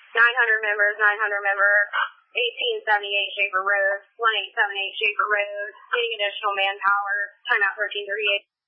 900 members, 1878 Schaefer Road, 1878 Schaefer Road, needing additional manpower, timeout 1338.